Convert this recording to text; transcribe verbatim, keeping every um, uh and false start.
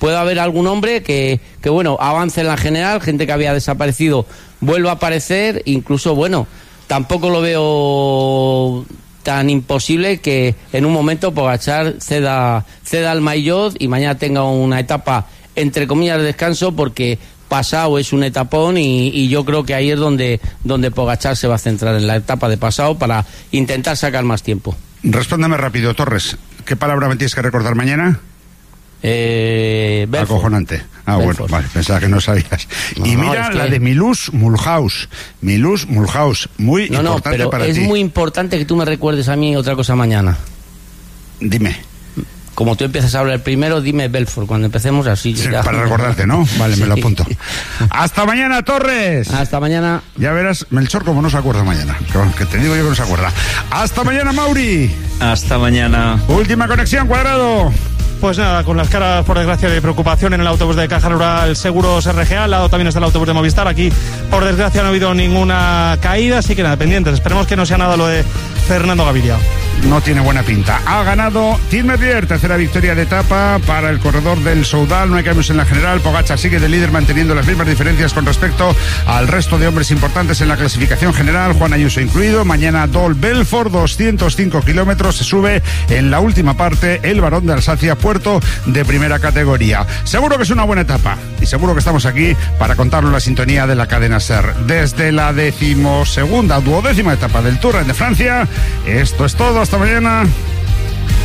puede haber algún hombre que, que bueno, avance en la general, gente que había desaparecido vuelva a aparecer, incluso, bueno, tampoco lo veo tan imposible que en un momento Pogačar ceda, ceda al Maillot y mañana tenga una etapa, entre comillas, de descanso, porque Passau es un etapón y, y yo creo que ahí es donde, donde Pogačar se va a centrar, en la etapa de Passau, para intentar sacar más tiempo. Respóndeme rápido, Torres. ¿Qué palabra me tienes que recordar mañana? Eh, Acojonante. Ah, Belfort. Bueno, vale, pensaba que no sabías. No, y mira, no, es que... la de Milous Mulhouse. Milous Mulhouse, muy no, importante no, pero para es ti. Es muy importante que tú me recuerdes a mí otra cosa mañana. Dime. Como tú empiezas a hablar primero, dime Belfort, cuando empecemos así. Sí, ya... Para recordarte, ¿no? Vale, sí. Me lo apunto. ¡Hasta mañana, Torres! Hasta mañana. Ya verás, Melchor, como no se acuerda mañana. Que te digo yo que no se acuerda. ¡Hasta mañana, Mauri! Hasta mañana. Última conexión, Cuadrado. Pues nada, con las caras, por desgracia, de preocupación en el autobús de Caja Rural Seguros R G A, al lado también está el autobús de Movistar. Aquí, por desgracia, no ha habido ninguna caída, así que nada, pendientes. Esperemos que no sea nada lo de Fernando Gaviria. No tiene buena pinta. Ha ganado Tim Merlier, tercera victoria de etapa para el corredor del Soudal. No hay cambios en la general. Pogačar sigue de líder, manteniendo las mismas diferencias con respecto al resto de hombres importantes en la clasificación general, Juan Ayuso incluido. Mañana Dol Belfort, doscientos cinco kilómetros. Se sube en la última parte el Barón de Alsacia, puerto de primera categoría. Seguro que es una buena etapa y seguro que estamos aquí para contarlo en la sintonía de la cadena SER. Desde la decimosegunda, duodécima etapa del Tour de Francia. Esto es todo. Hasta mañana.